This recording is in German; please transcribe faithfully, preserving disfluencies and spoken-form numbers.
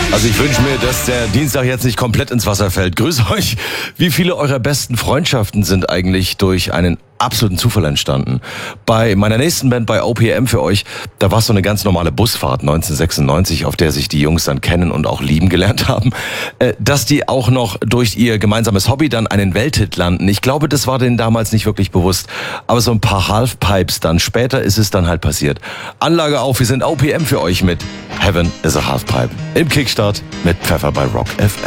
Also ich wünsche mir, dass der Dienstag jetzt nicht komplett ins Wasser fällt. Grüß euch. Wie viele eurer besten Freundschaften sind eigentlich durch einen absoluten Zufall entstanden? Bei meiner nächsten Band, bei O P M für euch, da war es so eine ganz normale Busfahrt neunzehnhundertsechsundneunzig, auf der sich die Jungs dann kennen und auch lieben gelernt haben. Äh, dass die auch noch durch ihr gemeinsames Hobby dann einen Welthit landen. Ich glaube, das war denen damals nicht wirklich bewusst. Aber so ein paar Halfpipes dann, später ist es dann halt passiert. Anlage auf, wir sind O P M für euch mit Heaven is a Halfpipe. Im Kickstart mit Pfeffer bei Rock F M.